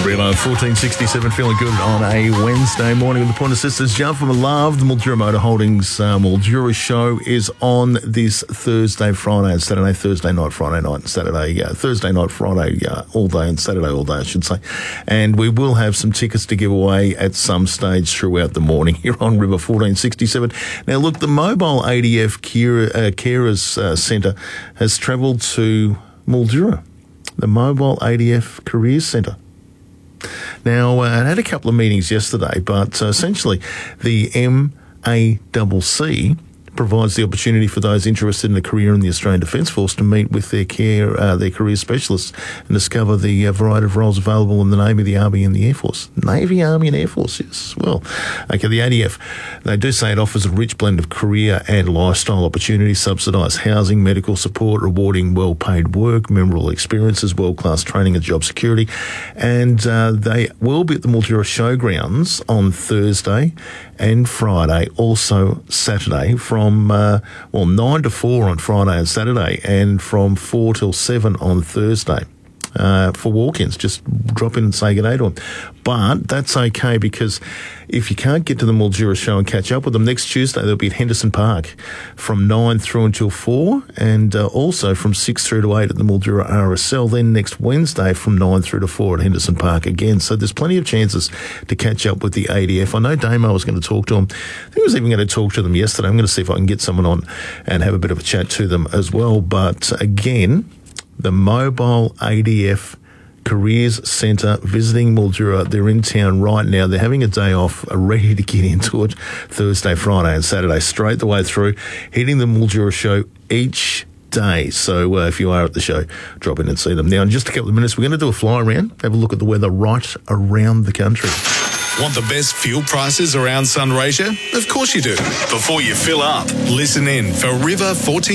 River 1467, feeling good on a Wednesday morning with the Pointer Sisters. Jump from Love. The Mildura Motor Holdings Mildura show is on this Thursday, Friday and Saturday. Thursday night, Friday night and Saturday. Thursday night, Friday all day and Saturday all day, I should say. And we will have some tickets to give away at some stage throughout the morning here on River 1467. Now, look, the mobile ADF Carers Centre has travelled to Mildura. The Mobile ADF Careers Centre. Now, I had a couple of meetings yesterday, but essentially the MACC provides the opportunity for those interested in a career in the Australian Defence Force to meet with their career specialists and discover the variety of roles available in the Navy, the Army and the Air Force. Navy, Army and Air Force, yes. Well, okay, the ADF, they do say it offers a rich blend of career and lifestyle opportunities, subsidised housing, medical support, rewarding well-paid work, memorable experiences, world-class training and job security. And they will be at the Mildura Showgrounds on Thursday and Friday, also Saturday, from 9 to 4 on Friday and Saturday, and from 4 till 7 on Thursday. For walk-ins, just drop in and say good day to them. But that's okay, because if you can't get to the Mildura show and catch up with them, next Tuesday they'll be at Henderson Park from 9 through until 4, and also from 6 through to 8 at the Mildura RSL. Then next Wednesday from 9 through to 4 at Henderson Park again. So there's plenty of chances to catch up with the ADF. I know Damo was going to talk to them. I think I was even going to talk to them yesterday. I'm going to see if I can get someone on and have a bit of a chat to them as well. But again, the Mobile ADF Careers Centre visiting Mildura. They're in town right now. They're having a day off, ready to get into it Thursday, Friday and Saturday, straight the way through, hitting the Mildura show each day. So if you are at the show, drop in and see them. Now, in just a couple of minutes, we're going to do a fly around, have a look at the weather right around the country. Want the best fuel prices around Sunraysia? Of course you do. Before you fill up, listen in for River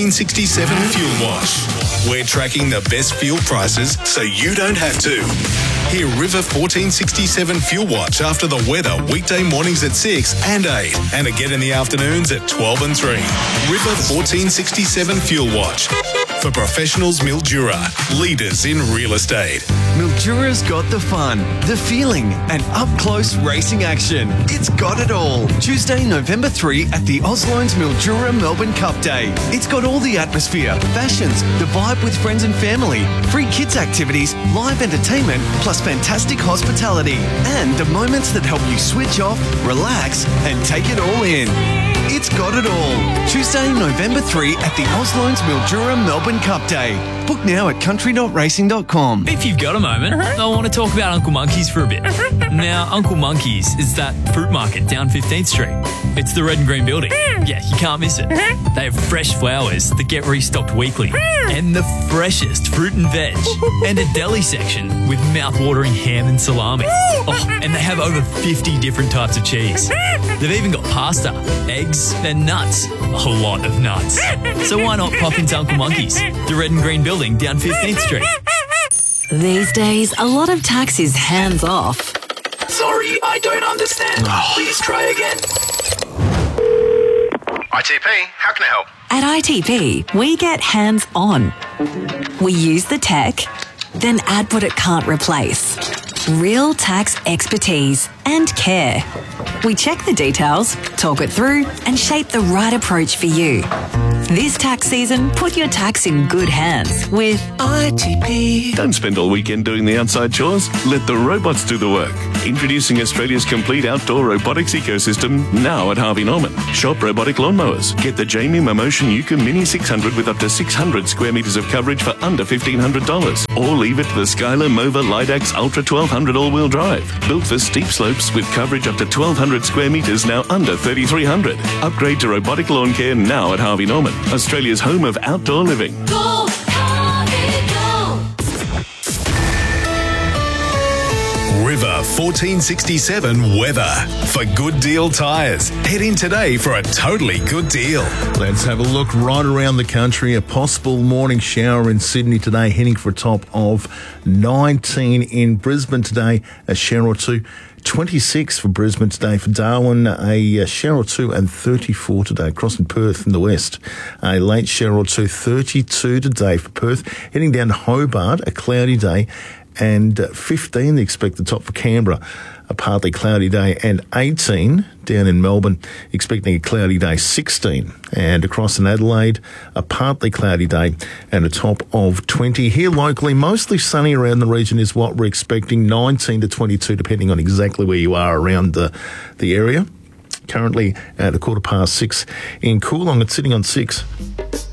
1467 Fuel Watch. We're tracking the best fuel prices so you don't have to. Hear River 1467 Fuel Watch after the weather weekday mornings at 6 and 8, and again in the afternoons at 12 and 3. River 1467 Fuel Watch. For professionals, Mildura, leaders in real estate. Mildura's got the fun, the feeling, and up-close racing action. It's got it all. Tuesday, November 3 at the Oslones Mildura Melbourne Cup Day. It's got all the atmosphere, fashions, the vibe with friends and family, free kids activities, live entertainment, plus fantastic hospitality, and the moments that help you switch off, relax, and take it all in. It's got it all. Tuesday, November 3 at the Oslones Mildura Melbourne Cup Day. Book now at country.racing.com. If you've got a moment, I want to talk about Uncle Monkey's for a bit. Now, Uncle Monkey's is that fruit market down 15th Street. It's the red and green building. Yeah, you can't miss it. They have fresh flowers that get restocked weekly, and the freshest fruit and veg, and a deli section with mouth-watering ham and salami. Oh, and they have over 50 different types of cheese. They've even got pasta, eggs, and nuts. A lot of nuts. So why not pop into Uncle Monkey's, the red and green building down 15th Street? These days, a lot of tax is hands off. Sorry, I don't understand. Please try again. ITP, how can I help? At ITP, we get hands on. We use the tech, then add what it can't replace. Real tax expertise and care. We check the details, talk it through, and shape the right approach for you. This tax season, put your tax in good hands with ITP. Don't spend all weekend doing the outside chores. Let the robots do the work. Introducing Australia's complete outdoor robotics ecosystem now at Harvey Norman. Shop robotic lawnmowers. Get the Jamie Momotion Yuka Mini 600 with up to 600 square metres of coverage for under $1,500. Or leave it to the Skylar Mova Lidax Ultra 1200 all-wheel drive. Built for steep slopes with coverage up to 1,200 square metres now under $3,300. Upgrade to robotic lawn care now at Harvey Norman, Australia's home of outdoor living. Go, Harvey, go! River 1467 weather. For Good Deal Tyres, head in today for a totally good deal. Let's have a look right around the country. A possible morning shower in Sydney today, heading for a top of 19 in Brisbane today, a shower or two. 26 for Brisbane today. For Darwin, a shower or two, and 34 today. Across in Perth in the west, a late shower or two, 32 today for Perth. Heading down to Hobart, a cloudy day, and 15 the expected top for Canberra. A partly cloudy day, and 18 down in Melbourne, expecting a cloudy day, 16. And across in Adelaide, a partly cloudy day and a top of 20. Here locally, mostly sunny around the region is what we're expecting, 19 to 22, depending on exactly where you are around the area. Currently at 6:15 in Coolong, it's sitting on 6.